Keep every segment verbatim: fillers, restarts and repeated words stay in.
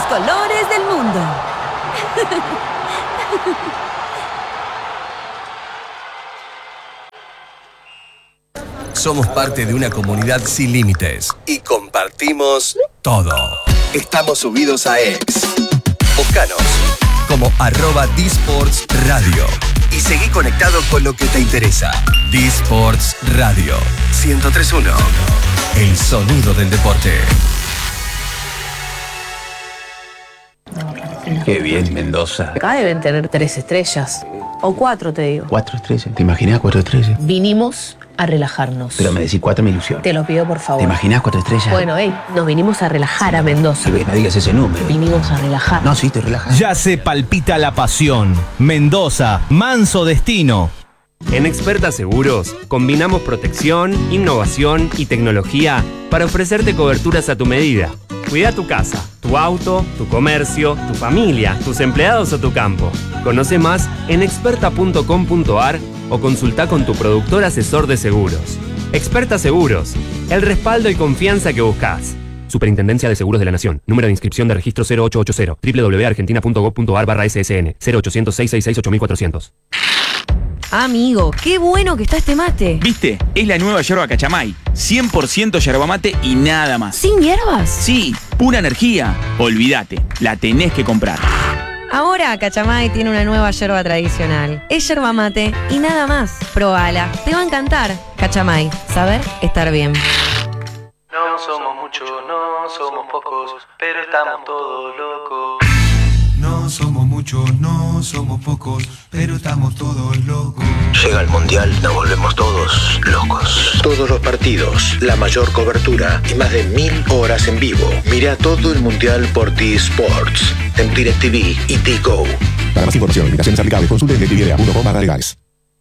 colores del mundo. Somos parte de una comunidad sin límites y compartimos todo. Estamos subidos a X. Búscanos como arroba D-Sports Radio y seguí conectado con lo que te interesa. D-Sports Radio ciento tres punto uno. El sonido del deporte. Qué bien, Mendoza. Acá deben tener tres estrellas. O cuatro, te digo. Cuatro estrellas. ¿Te imaginas cuatro estrellas? Vinimos a relajarnos. Pero me decís cuatro, me ilusión. Te lo pido, por favor. ¿Te imaginas cuatro estrellas? Bueno, hey, nos vinimos a relajar a Mendoza. No digas ese número. Vinimos a relajar. No, sí, te relajas. Ya se palpita la pasión. Mendoza, manso destino. En Experta Seguros combinamos protección, innovación y tecnología para ofrecerte coberturas a tu medida. Cuida tu casa, tu auto, tu comercio, tu familia, tus empleados o tu campo. Conoce más en experta punto com punto a r o consulta con tu productor asesor de seguros. Experta Seguros, el respaldo y confianza que buscas. Superintendencia de Seguros de la Nación. Número de inscripción de registro cero ocho ocho cero. doble u doble u doble u punto argentina punto gob punto a r barra S S N. cero ochocientos, seiscientos sesenta y seis, ocho mil cuatrocientos. Amigo, qué bueno que está este mate. ¿Viste? Es la nueva yerba Cachamay. cien por ciento yerba mate y nada más. ¿Sin hierbas? Sí, pura energía. Olvídate, la tenés que comprar. Ahora Cachamay tiene una nueva yerba tradicional. Es yerba mate y nada más. Probala, te va a encantar. Cachamay, saber estar bien. No somos muchos, no somos pocos, pero estamos todos locos. No somos muchos, no somos pocos, pero estamos todos locos. Llega el Mundial, nos volvemos todos locos. Todos los partidos, la mayor cobertura y más de mil horas en vivo. Mira todo el Mundial por T-Sports, en DirecTV y T-Go. Para más información, limitaciones aplicables, consulte en directv punto com barra legales.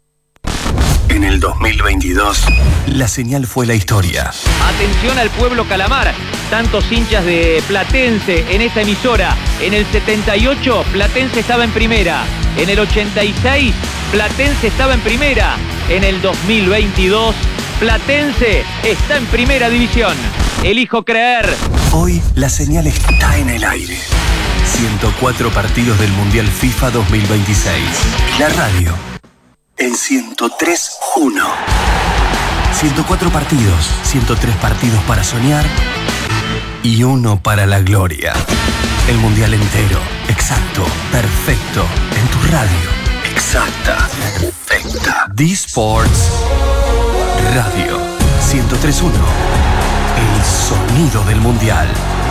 En el dos mil veintidós, la señal fue la historia. Atención al pueblo Calamar. Tantos hinchas de Platense en esta emisora. En el setenta y ocho, Platense estaba en primera. En el ochenta y seis, Platense estaba en primera. En el dos mil veintidós, Platense está en primera división. Elijo creer. Hoy la señal está en el aire. ciento cuatro partidos del Mundial FIFA dos mil veintiséis. La radio en ciento tres punto uno. ciento cuatro partidos, ciento tres partidos para soñar y uno para la gloria. El Mundial entero, exacto, perfecto, en tu radio. Exacta, perfecta. D-Sports Radio ciento tres punto uno. El sonido del Mundial.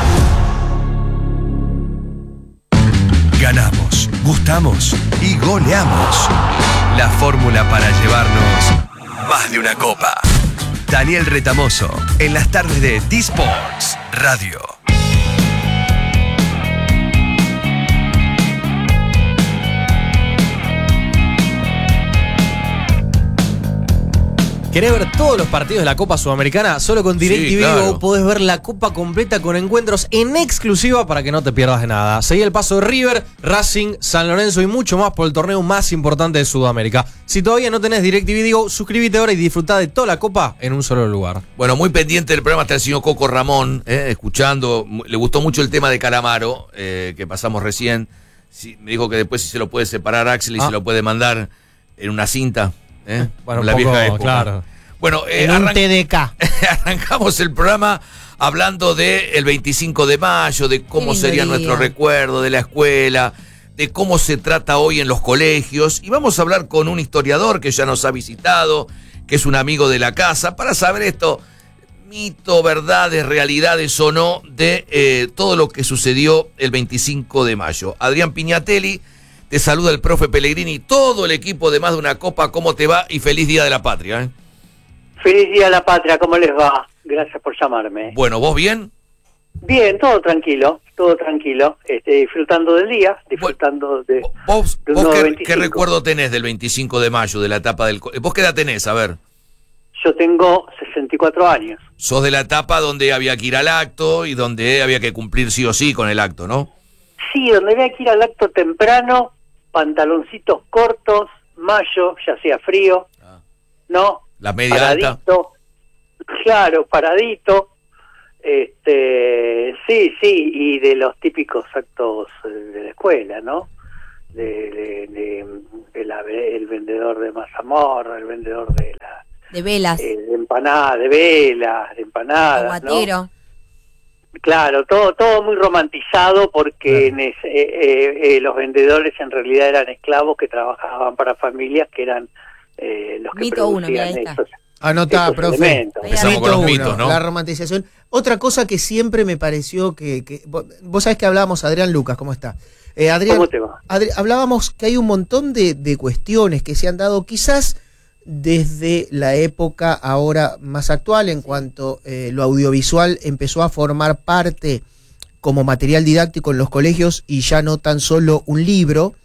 Ganamos, gustamos y goleamos. La fórmula para llevarnos más de una copa. Daniel Retamoso, en las tardes de D-Sports Radio. ¿Querés ver todos los partidos de la Copa Sudamericana? Solo con DirecTV Sí, claro. podés ver la Copa completa con encuentros en exclusiva para que no te pierdas de nada. Seguí el paso de River, Racing, San Lorenzo y mucho más por el torneo más importante de Sudamérica. Si todavía no tenés DirecTV, digo, suscríbete ahora y disfrutá de toda la Copa en un solo lugar. Bueno, muy pendiente del programa está el señor Coco Ramón, eh, escuchando. Le gustó mucho el tema de Calamaro, eh, que pasamos recién. Sí, me dijo que después si se lo puede separar Axel y Ah. se lo puede mandar en una cinta. ¿eh? Bueno, la un poco, vieja época. claro. Bueno, eh, En un arran- T D K. arrancamos el programa hablando del veinticinco de mayo, de cómo Qué lindo sería día. nuestro recuerdo de la escuela, de cómo se trata hoy en los colegios. Y vamos a hablar con un historiador que ya nos ha visitado, que es un amigo de la casa, para saber esto, mito, verdades, realidades o no, de eh, todo lo que sucedió el veinticinco de mayo. Adrián Piñatelli, te saluda el profe Pellegrini, todo el equipo de Más de una Copa, ¿cómo te va? Y feliz Día de la Patria, ¿eh? Feliz Día a la Patria, ¿cómo les va? Gracias por llamarme. Bueno, ¿vos bien? Bien, todo tranquilo, todo tranquilo, este, disfrutando del día, disfrutando de, ¿Vos, de un vos nuevo qué, veinticinco. qué recuerdo tenés del veinticinco de mayo, de la etapa del... co- ¿Vos qué edad tenés? A ver. Yo tengo sesenta y cuatro años. Sos de la etapa donde había que ir al acto y donde había que cumplir sí o sí con el acto, ¿no? Sí, donde había que ir al acto temprano, pantaloncitos cortos, mayo, ya hacía frío, ¿no? La media alta. Paradito, claro, paradito, este, Sí, sí, y de los típicos actos de la escuela, ¿no? De, de, de, de la, el vendedor de mazamorra, el vendedor de la de velas, eh, de empanadas, de velas, de empanadas, aguatero. ¿no? Claro, todo todo muy romantizado porque en ese, eh, eh, eh, los vendedores en realidad eran esclavos que trabajaban para familias que eran eh, los que Mito uno, producían mira, ahí está. esos, Anotá, esos profe. elementos. Empezamos con los Mito mitos, uno, ¿no? La romantización. Otra cosa que siempre me pareció que... que vos, vos sabés que hablábamos, Adrián Lucas, ¿cómo está? Eh, Adrián, ¿Cómo te va? Adri- hablábamos que hay un montón de, de cuestiones que se han dado quizás desde la época ahora más actual, en cuanto eh, lo audiovisual empezó a formar parte como material didáctico en los colegios y ya no tan solo un libro,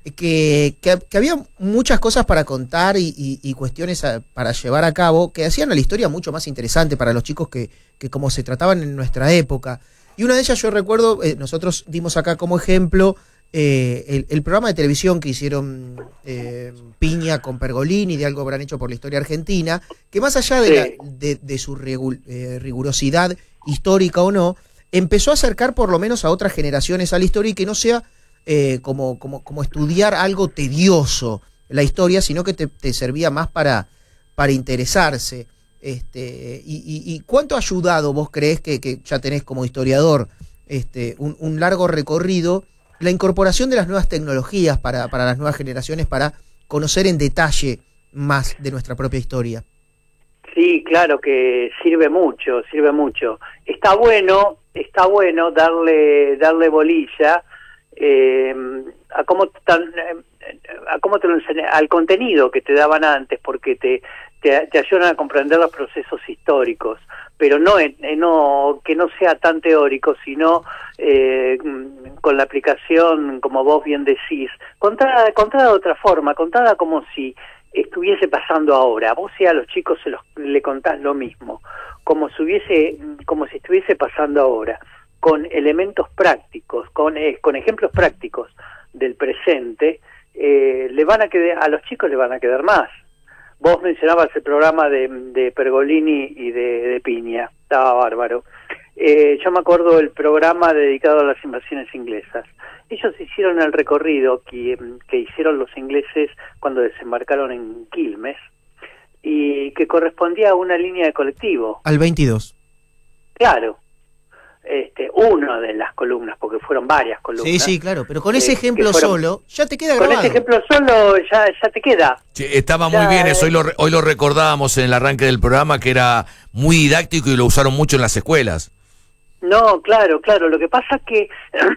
que, que, que había muchas cosas para contar y, y, y cuestiones a, para llevar a cabo que hacían a la historia mucho más interesante para los chicos que, que como se trataban en nuestra época. Y una de ellas yo recuerdo, eh, nosotros dimos acá como ejemplo eh, el, el programa de televisión que hicieron eh, Piña con Pergolini, de algo habrán hecho por la historia argentina, que más allá de, Sí. la, de, de su regu- eh, rigurosidad histórica o no, empezó a acercar por lo menos a otras generaciones a la historia y que no sea eh, como, como, como estudiar algo tedioso la historia, sino que te, te servía más para, para interesarse. Este, y, y, y cuánto ha ayudado, vos creés que, que ya tenés como historiador este, un, un largo recorrido, la incorporación de las nuevas tecnologías para, para las nuevas generaciones, para conocer en detalle más de nuestra propia historia? Sí, claro que sirve mucho, sirve mucho. Está bueno, está bueno darle darle bolilla eh, a cómo tan, eh, a cómo te lo enseña, al contenido que te daban antes, porque te te, te ayudan a comprender los procesos históricos, pero no en, en no que no sea tan teórico, sino eh, con la aplicación, como vos bien decís, contada contada de otra forma, contada como si estuviese pasando ahora. Vos y a los chicos se los le contás lo mismo, como si hubiese, como si estuviese pasando ahora, con elementos prácticos, con eh, con ejemplos prácticos del presente, eh, le van a quedar, a los chicos le van a quedar más. Vos mencionabas el programa de, de Pergolini y de, de Piña, estaba bárbaro. Eh, yo me acuerdo del programa dedicado a las invasiones inglesas. Ellos hicieron el recorrido que, que hicieron los ingleses cuando desembarcaron en Quilmes y que correspondía a una línea de colectivo. Al veintidós. Claro, este, una de las columnas, porque fueron varias columnas. Sí, sí, claro, pero con ese eh, ejemplo que fueron- solo ya te queda Con grabado. ese ejemplo solo ya, ya te queda. Sí, estaba muy Ya, bien eso, eh. hoy lo, re- hoy lo recordábamos en el arranque del programa, que era muy didáctico y lo usaron mucho en las escuelas. No, claro, claro. Lo que pasa es que,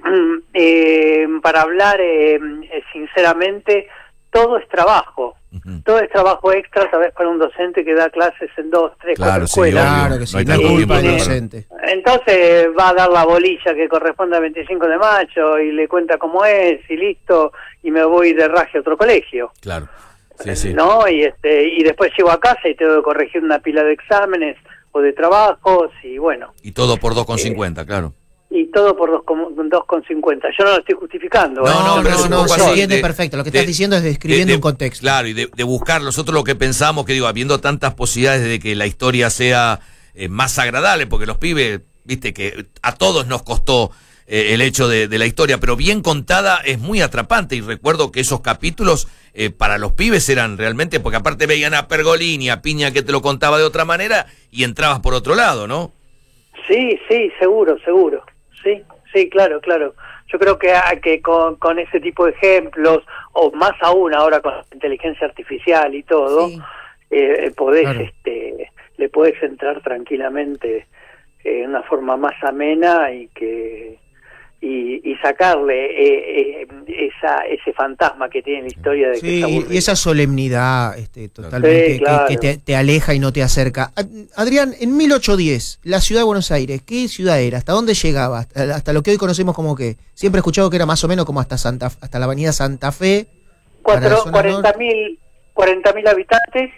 eh, para hablar eh, sinceramente, todo es trabajo. Todo es trabajo extra, tal vez para un docente que da clases en dos, tres, Claro, cuatro sí, escuelas. obvio. Claro que sí, No hay no es tanto culpa tiempo del para- docente. Entonces va a dar la bolilla que corresponde al veinticinco de mayo y le cuenta cómo es y listo, y me voy de raje a otro colegio. Claro. Sí, sí. ¿No? Y este y después llego a casa y tengo que corregir una pila de exámenes o de trabajos y bueno, Y todo por dos con cincuenta, claro. y todo por dos con cincuenta. Yo no lo estoy justificando. ¿eh? No, no, pero es un no, poco se así, entiende de- perfecto. Lo que de- estás diciendo es describiendo de- de- un contexto. Claro, y de, de buscar nosotros lo que pensamos, que digo, habiendo tantas posibilidades de que la historia sea eh, más agradable, porque los pibes, viste, que a todos nos costó eh, el hecho de, de la historia, pero bien contada es muy atrapante, y recuerdo que esos capítulos eh, para los pibes eran realmente, porque aparte veían a Pergolini, a Piña que te lo contaba de otra manera, y entrabas por otro lado, ¿no? Sí, sí, seguro, seguro. Sí, sí, claro, claro. Yo creo que, ah, que con, con ese tipo de ejemplos, o más aún ahora con la inteligencia artificial y todo, Sí. eh, podés, Claro. este, le podés entrar tranquilamente eh, en una forma más amena y que y, y sacarle eh, eh, esa ese fantasma que tiene la historia de que Sí, es y- aburrido. y esa solemnidad este, totalmente Sí, que- claro. que, te, te aleja y no te acerca. Ad- Adrián, en mil ochocientos diez, la ciudad de Buenos Aires, ¿qué ciudad era? ¿Hasta dónde llegaba? Hasta, hasta lo que hoy conocemos como qué. Siempre he escuchado que era más o menos como hasta Santa hasta la avenida Santa Fe. para la Cuatro, zona cuarenta norte. mil cuarenta mil habitantes.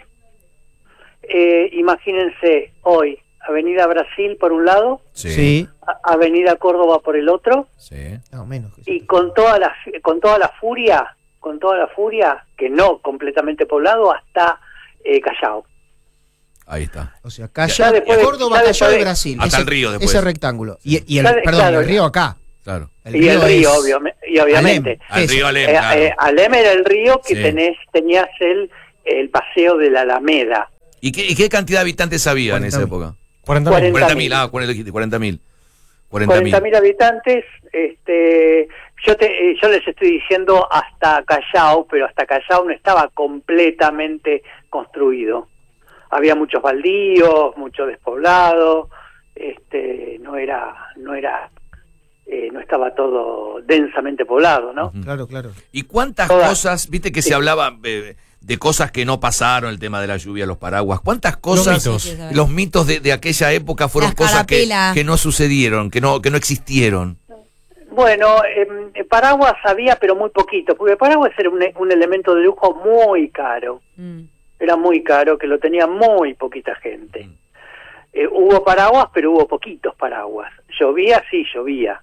Eh, imagínense hoy Avenida Brasil por un lado, Sí. a- Avenida Córdoba por el otro, Sí. No, menos. que- y con toda la con toda la furia, con toda la furia que no completamente poblado hasta eh, Callao. Ahí está. O sea, Callao, Córdoba, Callao y Brasil. Hasta ese, el río después. Ese rectángulo. Y, y el, Claro, perdón, claro. el río acá. Claro. El y río el río, es obvia- y obviamente. Al río Alem, Eh, claro. eh, Alem era el río que Sí. tenés, tenías el, el paseo de la Alameda. ¿Y qué, y qué cantidad de habitantes había en esa época? cuarenta mil. cuarenta mil, ah, cuarenta mil. cuarenta mil. cuarenta mil habitantes. Este, yo, te, eh, yo les estoy diciendo hasta Callao, pero hasta Callao no estaba completamente construido. Había muchos baldíos, mucho despoblado. Este, no era, no era, eh, no estaba todo densamente poblado, ¿no? Claro, claro. ¿Y cuántas Todas. cosas, viste que se hablaba eh, de cosas que no pasaron, el tema de la lluvia, los paraguas? ¿Cuántas cosas, Los mitos. los mitos de, de aquella época fueron La cosas que, escarapela. que no sucedieron, que no, que no existieron? Bueno, eh, paraguas había, pero muy poquito, porque paraguas era un, un elemento de lujo muy caro. Era muy caro, que lo tenía muy poquita gente. Eh, hubo paraguas, pero hubo poquitos paraguas. Llovía, sí, llovía.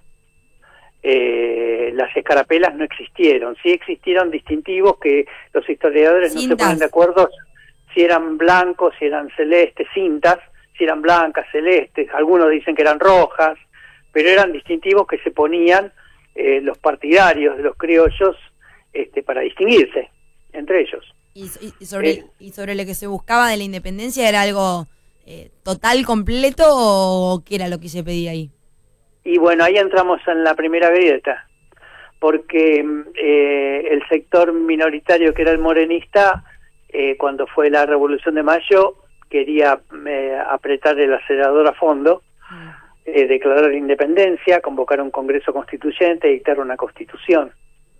Eh, las escarapelas no existieron. Sí existieron distintivos que los historiadores no se Cintas. ponen de acuerdo si eran blancos, si eran celestes, cintas, si eran blancas, celestes. Algunos dicen que eran rojas, pero eran distintivos que se ponían eh, los partidarios de los criollos este, para distinguirse entre ellos. Y, y- y sobre, Eh. y sobre lo que se buscaba de la independencia, ¿era algo eh, total, completo o qué era lo que se pedía ahí? Y bueno, ahí entramos en la primera grieta, porque eh, el sector minoritario que era el morenista, eh, cuando fue la Revolución de Mayo, quería eh, apretar el acelerador a fondo, eh, declarar la independencia, convocar un congreso constituyente, dictar una constitución.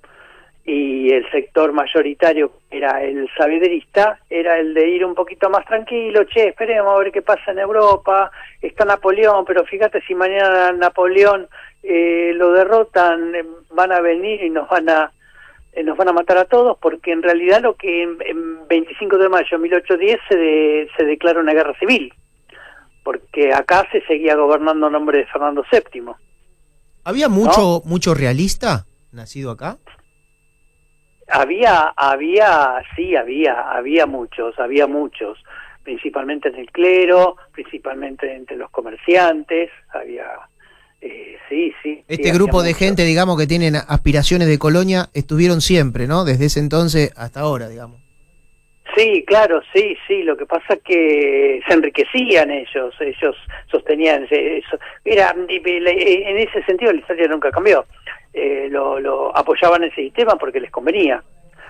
Y el sector mayoritario, que era el saavedrasta, era el de ir un poquito más tranquilo. Che, esperemos a ver qué pasa en Europa, está Napoleón, pero fíjate si mañana Napoleón eh, lo derrotan, eh, van a venir y nos van a eh, nos van a matar a todos, porque en realidad lo que en, en veinticinco de mayo de mil ochocientos diez se, de, se declara una guerra civil, porque acá se seguía gobernando en nombre de Fernando séptimo. ¿Había mucho, mucho realista nacido acá? Había, había, sí, había, había muchos, había muchos, principalmente en el clero, principalmente entre los comerciantes, había, eh, sí, sí. Este sí, había grupo de muchos. gente, digamos, que tienen aspiraciones de colonia, estuvieron siempre, ¿no? Desde ese entonces hasta ahora, digamos. Sí, claro, sí, sí, lo que pasa es que se enriquecían ellos, ellos sostenían eso. Mira, en ese sentido la historia nunca cambió. Eh, lo, lo apoyaban ese sistema porque les convenía.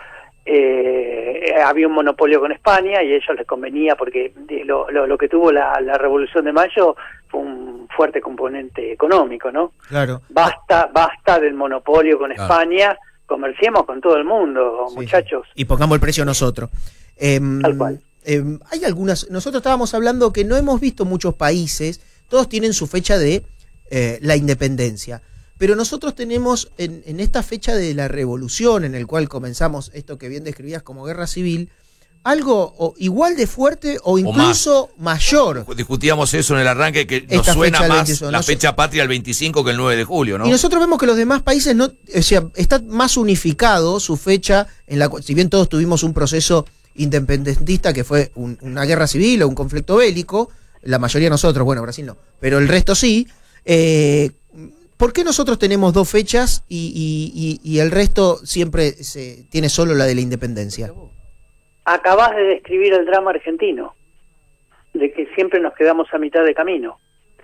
Eh, había un monopolio con España y a ellos les convenía porque lo, lo, lo que tuvo la, la Revolución de Mayo fue un fuerte componente económico, ¿no? Claro. Basta, basta del monopolio con Claro. España, comerciemos con todo el mundo, Sí, muchachos. Y pongamos el precio nosotros. Em, em, hay algunas, nosotros estábamos hablando que no hemos visto muchos países, todos tienen su fecha de eh, la independencia, pero nosotros tenemos en, en esta fecha de la revolución, en el cual comenzamos esto que bien describías como guerra civil, algo o igual de fuerte o incluso mayor. Discutíamos eso en el arranque, que nos Esta suena fecha del más veintiuno, la no sé. fecha patria el veinticinco que el nueve de julio, ¿no? Y nosotros vemos que los demás países no, o sea, está más unificado su fecha, en la cu- si bien todos tuvimos un proceso independentista que fue un- una guerra civil o un conflicto bélico, la mayoría de nosotros, bueno, Brasil no, pero el resto sí. Eh, ¿Por qué nosotros tenemos dos fechas y, y- y- y el resto siempre se tiene solo la de la independencia? Acabás de describir el drama argentino, de que siempre nos quedamos a mitad de camino,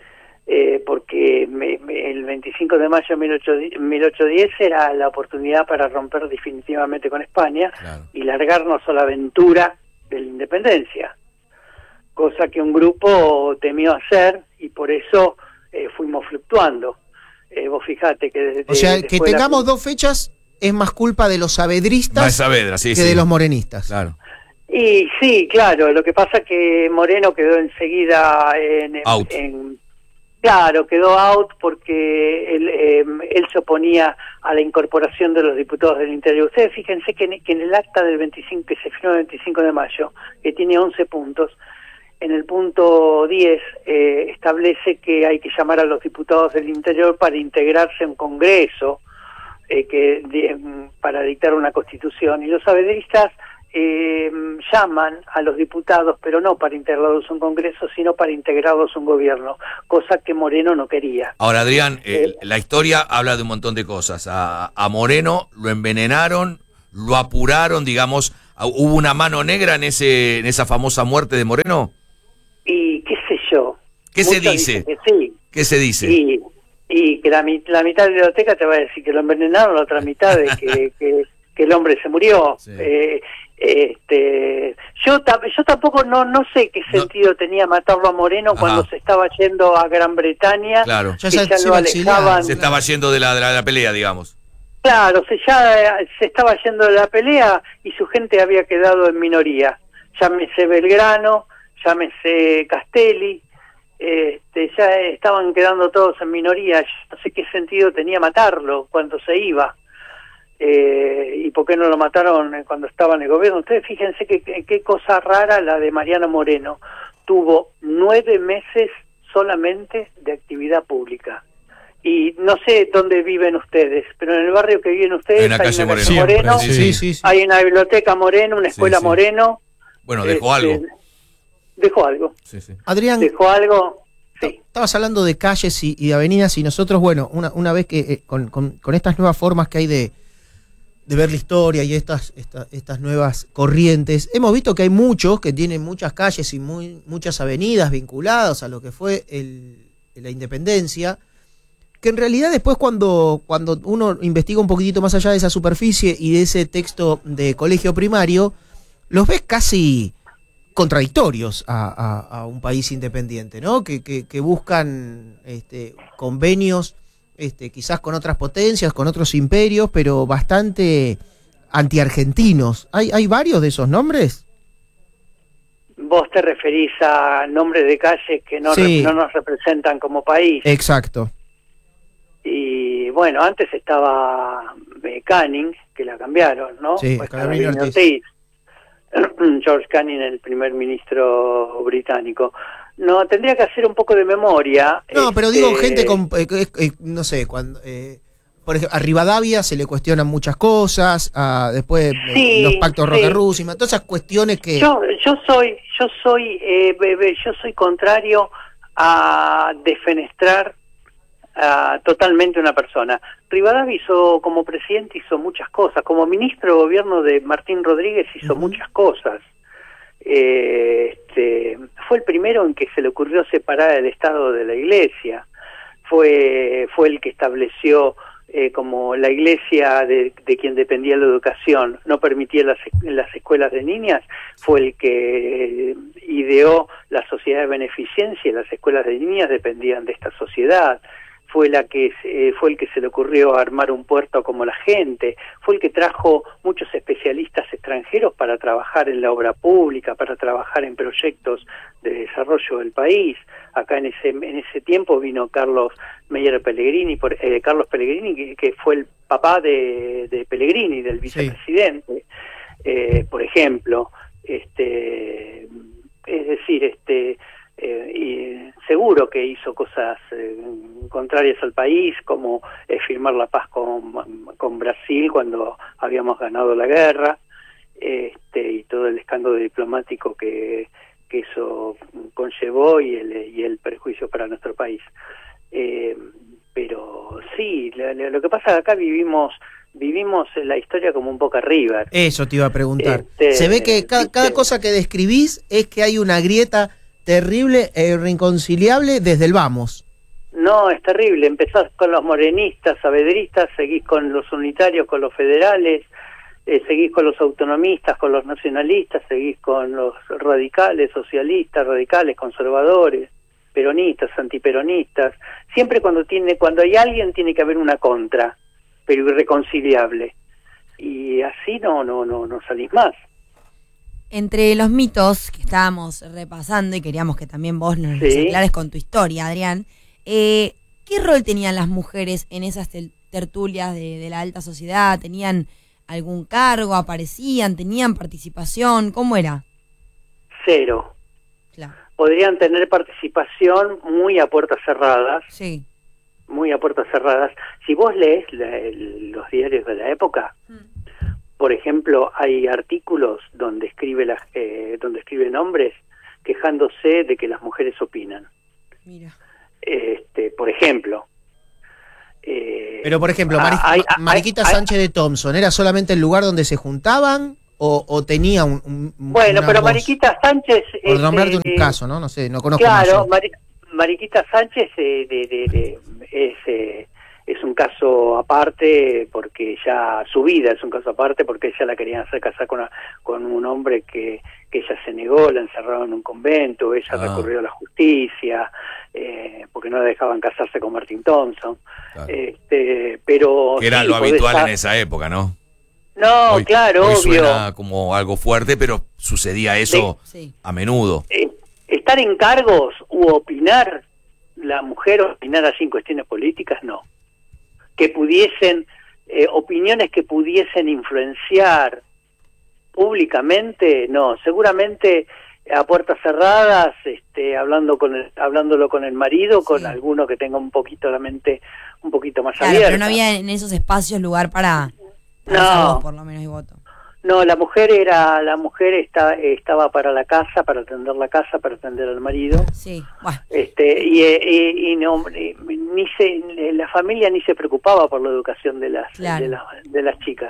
eh, porque me- me- el veinticinco de mayo de mil ochocientos diez era la oportunidad para romper definitivamente con España y largarnos a la aventura de la independencia, cosa que un grupo temió hacer y por eso eh, fuimos fluctuando. Eh, vos fijate que desde O sea, que después la- tengamos dos fechas es más culpa de los saavedristas Más Saavedra, sí, que sí. de los morenistas. Claro. Y sí, claro, lo que pasa que Moreno quedó enseguida en... en- Out. en- claro, quedó out porque él, eh, él se oponía a la incorporación de los diputados del interior. Ustedes fíjense que en, que en el acta del veinticinco, que se firmó el veinticinco de mayo, que tiene once puntos, en el punto diez eh, establece que hay que llamar a los diputados del interior para integrarse en un congreso, eh, que de- para dictar una constitución, y los saavedristas eh, llaman a los diputados, pero no para integrarlos a un Congreso, sino para integrarlos a un gobierno, cosa que Moreno no quería. Ahora, Adrián, eh, la historia habla de un montón de cosas. A, a Moreno lo envenenaron, lo apuraron, digamos. ¿Hubo una mano negra en ese en esa famosa muerte de Moreno? Y qué sé yo. ¿Qué se Muchos dice? dicen que sí. ¿Qué se dice? Y, y que la, la mitad de la biblioteca te va a decir que lo envenenaron, la otra mitad de que, que, que el hombre se murió. Sí. Eh, este, yo, yo tampoco no no sé qué sentido no. tenía matarlo a Moreno. Ajá. Cuando se estaba yendo a Gran Bretaña, claro. que ya, ya lo alejaban. Se estaba yendo de la, de la, de la pelea, digamos. Claro, se ya se estaba yendo de la pelea y su gente había quedado en minoría. Llámese Belgrano, llámese Castelli, este, ya estaban quedando todos en minoría. Yo no sé qué sentido tenía matarlo cuando se iba. Eh, y por qué no lo mataron cuando estaba en el gobierno. Ustedes fíjense que qué cosa rara la de Mariana Moreno. Tuvo nueve meses solamente de actividad pública. Y no sé dónde viven ustedes, pero en el barrio que viven ustedes en la hay calle una Moreno, Moreno sí, sí, sí, sí. Hay una biblioteca Moreno, una escuela sí, sí. Moreno. Bueno, dejó este, algo. Dejó algo. Sí, sí. Adrián, dejó algo. Sí. Estabas hablando de calles y, y de avenidas y nosotros, bueno, una, una vez que eh, con, con, con estas nuevas formas que hay de, de ver la historia y estas, esta, estas nuevas corrientes, hemos visto que hay muchos que tienen muchas calles y muy, muchas avenidas vinculadas a lo que fue el, la independencia, que en realidad después cuando, cuando uno investiga un poquitito más allá de esa superficie y de ese texto de colegio primario, los ves casi contradictorios a, a, a un país independiente, ¿no? Que, que, que buscan este, convenios este, quizás con otras potencias, con otros imperios, pero bastante antiargentinos. ¿Hay, hay varios de esos nombres? Vos te referís a nombres de calles que no, sí. re, no nos representan como país. Exacto. Y bueno, antes estaba eh, Canning, que la cambiaron, ¿no? Sí, pues Calvin Ortiz. Ortiz. George Canning, el primer ministro británico. No, tendría que hacer un poco de memoria. No, este... pero digo, gente con, eh, eh, no sé, cuando, eh, por ejemplo, a Rivadavia se le cuestionan muchas cosas, a, después sí, eh, los pactos sí. Roca-Rússima, todas esas cuestiones que... Yo, yo soy, yo soy, eh, bebé, yo soy contrario a defenestrar a totalmente una persona. Rivadavia hizo, como presidente, hizo muchas cosas. Como ministro de gobierno de Martín Rodríguez hizo uh-huh. muchas cosas. Eh, este, fue el primero en que se le ocurrió separar el Estado de la Iglesia. Fue, fue el que estableció eh, como la Iglesia de, de quien dependía la educación no permitía las, las escuelas de niñas. Fue el que eh, ideó la sociedad de beneficencia y las escuelas de niñas dependían de esta sociedad. Fue la que eh, fue el que se le ocurrió armar un puerto como la gente, fue el que trajo muchos especialistas extranjeros para trabajar en la obra pública, para trabajar en proyectos de desarrollo del país. Acá en ese en ese tiempo vino Carlos Meyer Pellegrini, por, eh, Carlos Pellegrini, que, que fue el papá de, de Pellegrini, del vicepresidente, sí. eh, por ejemplo. Este, es decir, este Eh, y seguro que hizo cosas eh, contrarias al país, como eh, firmar la paz con, con Brasil cuando habíamos ganado la guerra, este, y todo el escándalo diplomático que, que eso conllevó y el, y el perjuicio para nuestro país. Eh, pero sí, lo, lo que pasa es que acá vivimos vivimos la historia como un Boca River. Eso te iba a preguntar. Este, Se ve que cada, cada cosa que describís es que hay una grieta terrible e irreconciliable desde el vamos. No, es terrible. Empezás con los morenistas, saavedristas, seguís con los unitarios, con los federales, eh, seguís con los autonomistas, con los nacionalistas, seguís con los radicales, socialistas, radicales, conservadores, peronistas, antiperonistas. Siempre cuando tiene, cuando hay alguien tiene que haber una contra, pero irreconciliable. Y así no, no, no, no salís más. Entre los mitos que estábamos repasando y queríamos que también vos nos los sí. aclares con tu historia, Adrián, eh, ¿qué rol tenían las mujeres en esas tertulias de, de la alta sociedad? ¿Tenían algún cargo? ¿Aparecían? ¿Tenían participación? ¿Cómo era? Cero. Claro. Podrían tener participación muy a puertas cerradas. Sí. Muy a puertas cerradas. Si vos lees la, el, los diarios de la época, mm. por ejemplo, hay artículos donde escribe las, eh, donde escriben hombres quejándose de que las mujeres opinan. Mira. Este, por ejemplo. Eh, Pero, por ejemplo, Mari- hay- Ma- Mariquita hay- Sánchez de Thompson, ¿era solamente el lugar donde se juntaban o, o tenía un, un- Bueno, una pero voz? Mariquita Sánchez... Por nombrarte este, un caso, ¿no? No sé, no conozco Claro, más. Mari- Mariquita Sánchez eh, de, de- de- es, eh, es un caso aparte porque ya su vida es un caso aparte porque ella la querían hacer casar con, una- con un hombre que, que ella se negó, la encerraron en un convento, ella Ah. recurrió a la justicia eh, porque no la dejaban casarse con Martin Thompson. Este, pero Que era sí, lo podés habitual estar- en esa época, ¿no? No, Hoy- claro, hoy obvio. suena como algo fuerte, pero sucedía eso a menudo. Eh, estar en cargos u opinar, la mujer opinar así en cuestiones políticas, no. Que pudiesen, eh, opiniones que pudiesen influenciar públicamente, no. Seguramente a puertas cerradas, este, hablando con el, hablándolo con el marido, con alguno que tenga un poquito la mente un poquito más Claro, abierta. pero no había en esos espacios lugar para, para No. esa voz, por lo menos, y voto. No, la mujer era, la mujer está, estaba para la casa, para atender la casa, para atender al marido. Sí, bueno. Este, y, y, y no, ni se, la familia ni se preocupaba por la educación de las, Claro. de las, de las chicas.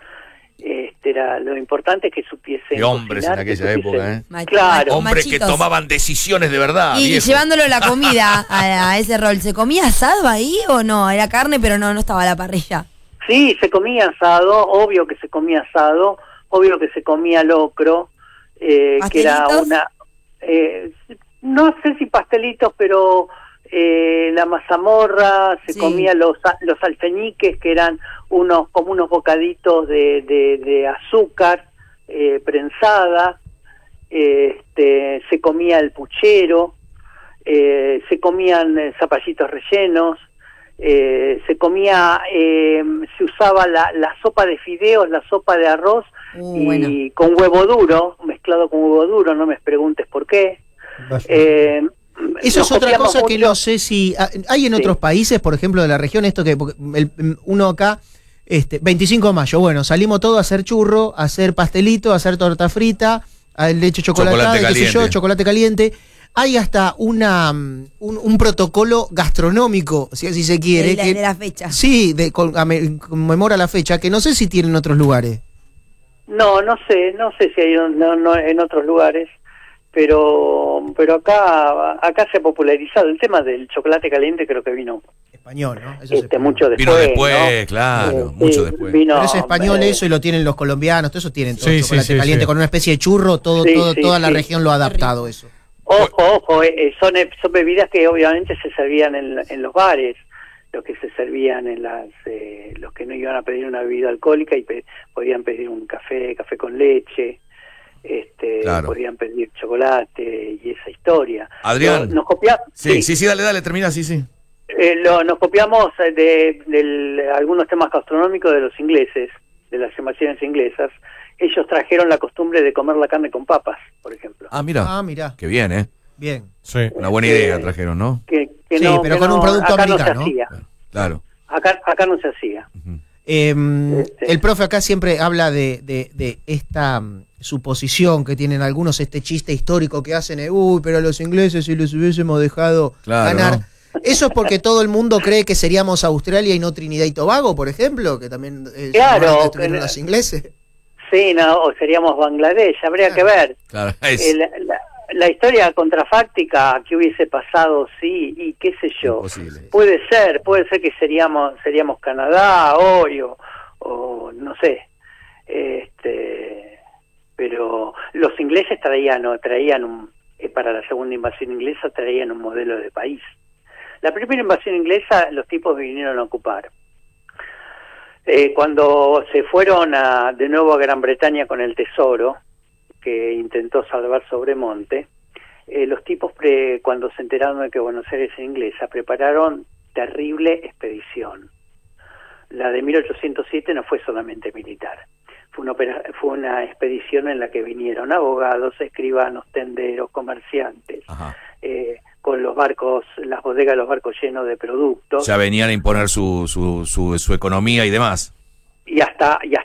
Este, era, lo importante es que supiesen. Qué hombres en cocinar, que aquella supiesen- época, ¿eh? Ma- Claro. Hombres que machitos. tomaban decisiones de verdad. Y viejo. llevándolo la comida a, a ese rol, ¿se comía asado ahí o no? Era carne, pero no, no estaba a la parrilla. Sí, se comía asado, obvio que se comía asado, obvio que se comía locro, eh, que era ¿Pastelitos? una, eh, no sé si pastelitos, pero eh, la mazamorra, se Sí. comía los los alfeñiques, que eran unos como unos bocaditos de, de, de azúcar eh, prensada, eh, este, se comía el puchero, eh, se comían eh, zapallitos rellenos. Eh, se comía, eh, se usaba la, la sopa de fideos, la sopa de arroz Uh, y bueno. con huevo duro, mezclado con huevo duro, no me preguntes por qué. Eh, Eso nos es otra copiamos cosa que mucho- no sé si ah, hay en Sí. otros países, por ejemplo, de la región, esto que porque el- uno acá, este, veinticinco de mayo, bueno, salimos todos a hacer churro, a hacer pastelito, a hacer torta frita, a leche chocolatada, Chocolate qué sé yo, caliente. chocolate caliente. Hay hasta una mm, un, un protocolo gastronómico, si así se quiere. De la- que- de la fecha. Sí, de, con- ame- conmemora la fecha, que no sé si tiene en otros lugares. No, no sé, no sé si hay un- no, no, en otros lugares, pero pero acá acá se ha popularizado el tema del chocolate caliente, creo que vino Español, ¿no? Eso este, mucho después. Vino después, ¿no? claro, Eh, mucho sí, después. vino, Pero es español eh, eso y lo tienen los colombianos, todo eso tienen todo Sí, el sí, chocolate sí, caliente sí. con una especie de churro, todo, Sí, todo, sí, toda la sí. región lo ha adaptado eso. Ojo, ojo, eh, eh, son, eh, son bebidas que obviamente se servían en, en los bares, los que se servían en las, eh, los que no iban a pedir una bebida alcohólica y pe- podían pedir un café, café con leche, este, Claro. podían pedir chocolate y esa historia. Adrián. Lo- nos copia- Sí, sí, sí, dale, dale, termina, sí, sí. eh, lo- nos copiamos eh, de, del- algunos temas gastronómicos de los ingleses, de las invasiones inglesas. Ellos trajeron la costumbre de comer la carne con papas, por ejemplo. Ah, mira. Ah, mirá. Qué bien, ¿eh? Bien. Sí. Una buena Eh, idea trajeron, ¿no? Que, que Sí, no, pero que con un no- producto acá americano. no se hacía. Claro. Acá, acá no se hacía. Eh, Este. El profe acá siempre habla de, de- de esta mm, suposición que tienen algunos, este chiste histórico que hacen, eh, uy, pero a los ingleses si los hubiésemos dejado Claro, ganar. ¿no? ¿Eso es porque todo el mundo cree que seríamos Australia y no Trinidad y Tobago, por ejemplo? Que también eh, Claro, llamaron que estuvieron que- los ingleses. Sí, no, o seríamos Bangladesh, habría que ver. Claro, es Eh, la, la- la historia contrafáctica que hubiese pasado, sí, y qué sé yo. imposible. Puede ser, puede ser que seríamos seríamos Canadá hoy o, o no sé. Este, pero los ingleses traían o traían un eh, para la segunda invasión inglesa traían un modelo de país. La primera invasión inglesa los tipos vinieron a ocupar. Eh, cuando se fueron a, de nuevo a Gran Bretaña con el tesoro, que intentó salvar Sobremonte, eh, los tipos, pre, cuando se enteraron de que Buenos Aires era inglesa, prepararon terrible expedición. La de mil ochocientos siete no fue solamente militar, fue una, opera, fue una expedición en la que vinieron abogados, escribanos, tenderos, comerciantes, eh, con los barcos, las bodegas de los barcos llenos de productos. Ya venían a imponer su, su, su, su economía y demás. Y hasta y hasta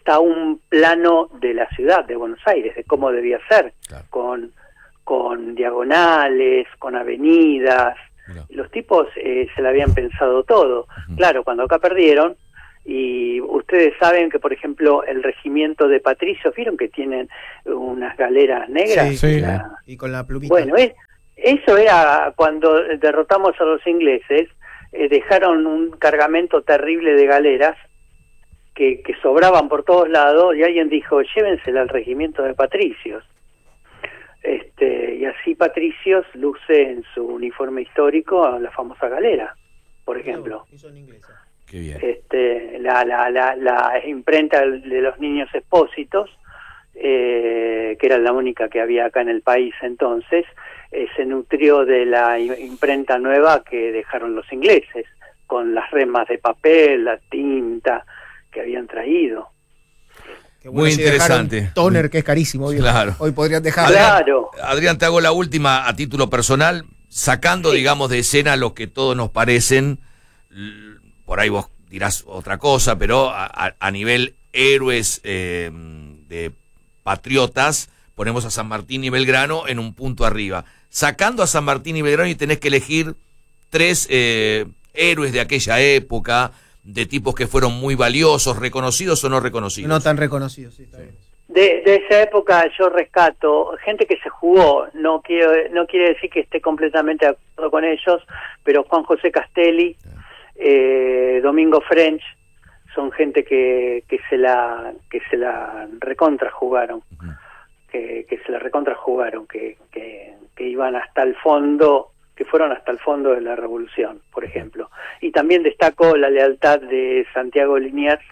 a un plano de la ciudad de Buenos Aires, de cómo debía ser, claro. con, con diagonales, con avenidas. Mira. Los tipos eh, se lo habían pensado todo. Uh-huh. Claro, cuando acá perdieron, y ustedes saben que, por ejemplo, el regimiento de patricios, ¿vieron que tienen unas galeras negras? Sí, sí. La, y con la plumita. Bueno, es, eso era cuando derrotamos a los ingleses, eh, dejaron un cargamento terrible de galeras que, que sobraban por todos lados, y alguien dijo, llévensela al regimiento de patricios. Este, y así Patricios luce en su uniforme histórico a la famosa galera, por ejemplo. No, son ingleses. Qué bien. Este, la, la, la, la imprenta de los niños expósitos, eh, que era la única que había acá en el país entonces, eh, se nutrió de la imprenta nueva que dejaron los ingleses, con las remas de papel, la tinta que habían traído. Bueno, muy si interesante. Toner, que es carísimo. Bien. Claro. Hoy podrían dejar. Claro. Adrián, te hago la última a título personal, sacando, sí. digamos, de escena lo que todos nos parecen. Por ahí vos dirás otra cosa, pero a, a, a nivel héroes eh, de patriotas, ponemos a San Martín y Belgrano en un punto arriba. Sacando a San Martín y Belgrano, y tenés que elegir tres eh, héroes de aquella época, de tipos que fueron muy valiosos, reconocidos o no reconocidos. No tan reconocidos, sí, está bien. De, de esa época yo rescato gente que se jugó, no quiero, no quiere decir que esté completamente de acuerdo con ellos, pero Juan José Castelli, eh, Domingo French, son gente que, que se la que se la recontra jugaron, uh-huh. que, que se la recontra jugaron, que, que, que iban hasta el fondo, que fueron hasta el fondo de la revolución, por ejemplo. Y también destaco la lealtad de Santiago Liniers,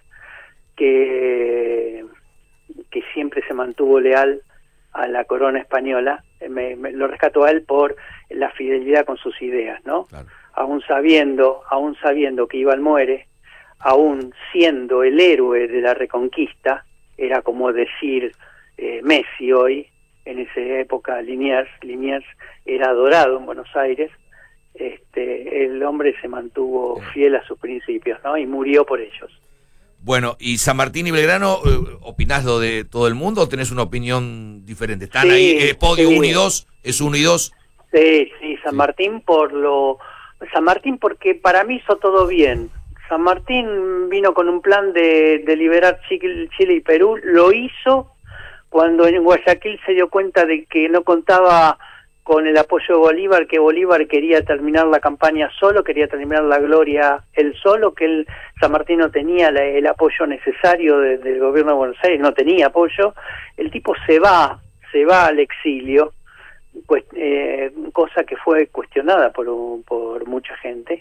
que, que siempre se mantuvo leal a la corona española. Me, me, lo rescato a él por la fidelidad con sus ideas, ¿no? Claro. Aún sabiendo, aún sabiendo que Iván muere, aún siendo el héroe de la Reconquista, era como decir eh, Messi hoy. En esa época Liniers, Liniers era adorado en Buenos Aires. Este, el hombre se mantuvo fiel a sus principios, ¿no? Y murió por ellos. Bueno, y San Martín y Belgrano, ¿opinás lo de todo el mundo o tenés una opinión diferente? ¿Están sí, ahí, eh, podio uno sí. y dos? ¿Es uno y dos? Sí, sí, San sí. Martín por lo... San Martín porque para mí hizo todo bien. San Martín vino con un plan de, de liberar Chile, Chile y Perú, lo hizo cuando en Guayaquil se dio cuenta de que no contaba con el apoyo de Bolívar, que Bolívar quería terminar la campaña solo, quería terminar la gloria él solo, que él, San Martín no tenía la, el apoyo necesario de, del gobierno de Buenos Aires, no tenía apoyo. El tipo se va, se va al exilio, pues, eh, cosa que fue cuestionada por, por mucha gente.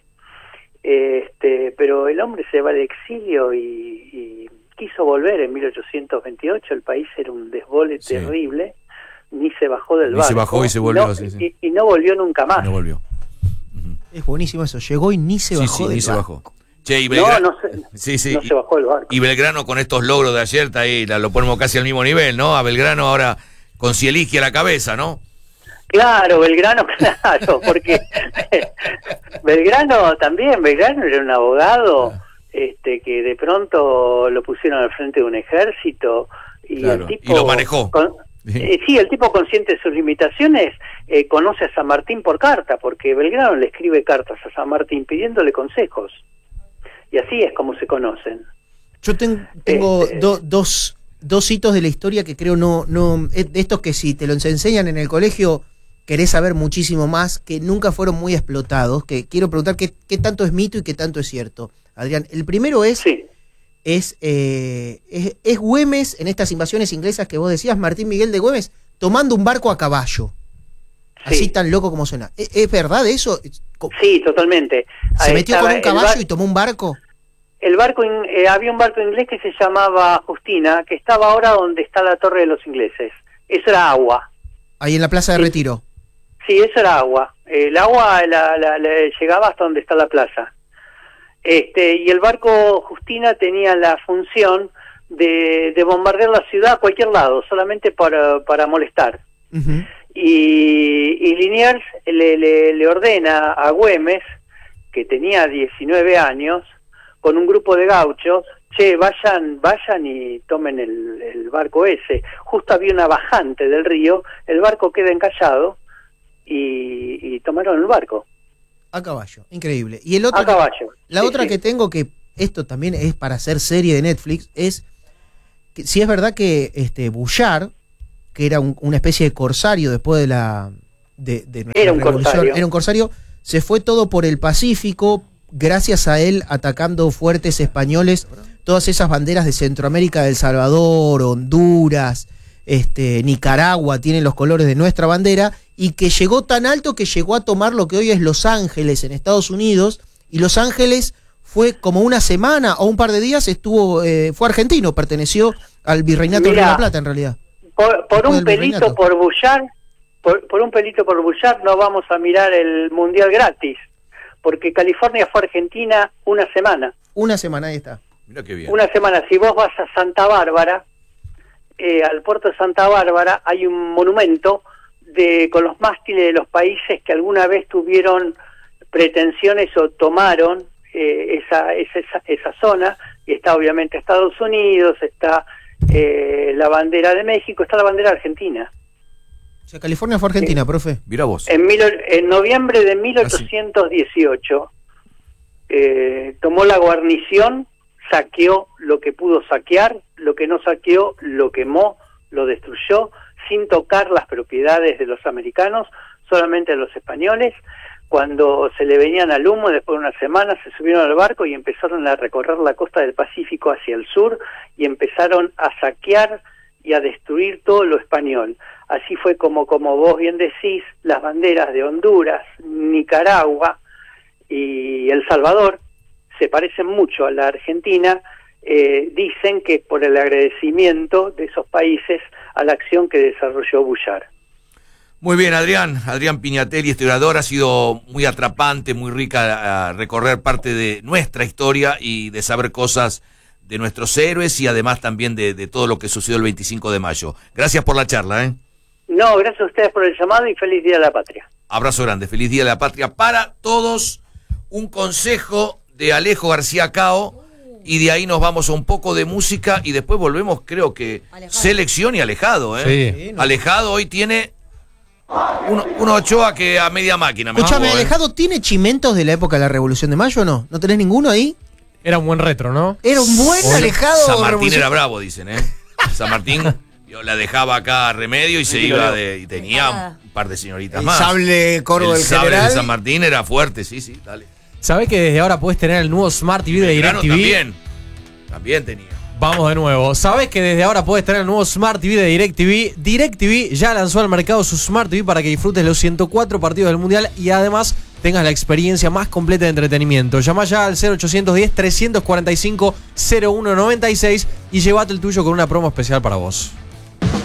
Este, pero el hombre se va al exilio y, y quiso volver en mil ochocientos veintiocho, el país era un desbole sí. terrible, ni se bajó del ni barco. se bajó y se volvió. No, sí, sí. Y, y no volvió nunca más. No volvió. Uh-huh. Es buenísimo eso, llegó y ni se sí, bajó sí, del ni barco. Se bajó. Che, y Belgrano, no, no se, sí, sí, no y, se bajó del barco. Y Belgrano con estos logros de ayer, está ahí, la, lo ponemos casi al mismo nivel, ¿no? A Belgrano ahora con Cieligia a la cabeza, ¿no? Claro, Belgrano, claro, porque Belgrano también, Belgrano era un abogado este que de pronto lo pusieron al frente de un ejército y claro, el tipo... y lo manejó. Con, eh, sí, el tipo consciente de sus limitaciones eh, conoce a San Martín por carta, porque Belgrano le escribe cartas a San Martín pidiéndole consejos. Y así es como se conocen. Yo ten, tengo este, do, dos, dos hitos de la historia que creo no... no de estos que si te los enseñan en el colegio... querés saber muchísimo más, que nunca fueron muy explotados, que quiero preguntar qué, qué tanto es mito y qué tanto es cierto. Adrián, el primero es, sí. es, eh, es, es Güemes, en estas invasiones inglesas que vos decías, Martín Miguel de Güemes, tomando un barco a caballo. Sí. Así tan loco como suena. ¿Es, es verdad eso? Sí, totalmente. ¿Se Ahí metió con un caballo y tomó un barco? El barco, eh, había un barco inglés que se llamaba Justina, que estaba ahora donde está la torre de los ingleses. Eso era agua. Ahí en la Plaza de sí. Retiro. Sí, eso era agua. El agua la, la, la, llegaba hasta donde está la plaza. Este, y el barco Justina tenía la función de, de bombardear la ciudad a cualquier lado, solamente para, para molestar. Uh-huh. Y, y Liniers le, le, le ordena a Güemes, que tenía diecinueve años, con un grupo de gauchos, che, vayan, vayan y tomen el, el barco ese. Justo había una bajante del río, el barco queda encallado y, y tomaron el barco. A caballo, increíble. Y el otro a caballo. La sí, otra sí. que tengo, que esto también es para hacer serie de Netflix, es que si es verdad que este Bouchard, que era un, una especie de corsario después de la de, de nuestra era un revolución, corsario. era un corsario, se fue todo por el Pacífico, gracias a él atacando fuertes españoles, todas esas banderas de Centroamérica, de El Salvador, Honduras, este, Nicaragua, tienen los colores de nuestra bandera, y que llegó tan alto que llegó a tomar lo que hoy es Los Ángeles en Estados Unidos, y Los Ángeles fue como una semana o un par de días, estuvo eh, fue argentino, perteneció al Virreinato de Río de la Plata en realidad. Por, por un pelito virreinato. por Bouchard, por, por un pelito por Bouchard no vamos a mirar el Mundial gratis, porque California fue Argentina una semana. Una semana, ahí está. Mira qué bien. Una semana. Si vos vas a Santa Bárbara, eh, al puerto de Santa Bárbara, hay un monumento de con los mástiles de los países que alguna vez tuvieron pretensiones o tomaron eh, esa, esa, esa zona, y está obviamente Estados Unidos, está eh, la bandera de México, está la bandera argentina. O sea, California fue Argentina, Eh, profe. Mira vos. En, mil, en noviembre de mil ochocientos dieciocho eh, tomó la guarnición, saqueó lo que pudo saquear, lo que no saqueó lo quemó, lo destruyó, sin tocar las propiedades de los americanos, solamente de los españoles. Cuando se le venían al humo, después de una semana se subieron al barco y empezaron a recorrer la costa del Pacífico hacia el sur y empezaron a saquear y a destruir todo lo español. Así fue como, como vos bien decís, las banderas de Honduras, Nicaragua y El Salvador se parecen mucho a la Argentina. Eh, dicen que es por el agradecimiento de esos países a la acción que desarrolló Bouchard. Muy bien, Adrián. Adrián Piñatelli, historiador, ha sido muy atrapante, muy rica a recorrer parte de nuestra historia y de saber cosas de nuestros héroes y además también de, de todo lo que sucedió el veinticinco de mayo. Gracias por la charla, ¿eh? No, gracias a ustedes por el llamado y feliz Día de la Patria. Abrazo grande, feliz Día de la Patria para todos. Un consejo de Alejo García Cao y de ahí nos vamos a un poco de música y después volvemos, creo que Alejado. Selección y Alejado, ¿eh? Sí. Alejado hoy tiene un, un Ochoa que a media máquina. Me Escuchame, hago, ¿eh? Alejado, ¿tiene chimentos de la época de la Revolución de Mayo o no? ¿No tenés ninguno ahí? Era un buen retro, ¿no? Era un buen Hola. Alejado. San Martín revolución... era bravo, dicen, ¿eh? San Martín yo la dejaba acá a Remedio y se iba de, y tenía un par de señoritas El más. sable corvo el del sable general. de San Martín era fuerte, sí, sí, dale. ¿Sabés que desde ahora podés tener el nuevo Smart T V de Belgrano DirecTV? también, también tenía. Vamos de nuevo. ¿Sabés que desde ahora podés tener el nuevo Smart T V de DirecTV? DirecTV ya lanzó al mercado su Smart T V para que disfrutes los ciento cuatro partidos del Mundial y además tengas la experiencia más completa de entretenimiento. Llama ya al cero ochocientos diez, trescientos cuarenta y cinco, cero uno noventa y seis y llévate el tuyo con una promo especial para vos.